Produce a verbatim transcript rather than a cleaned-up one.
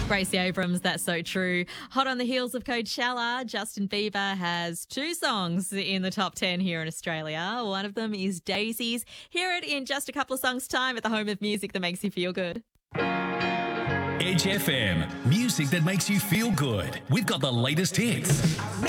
Gracie Abrams, that's so true. Hot on the heels of Coachella, Justin Bieber has two songs in the top ten here in Australia. One of them is Daisies. Hear it in just a couple of songs' time at the home of music that makes you feel good. Edge F M, music that makes you feel good. We've got the latest hits.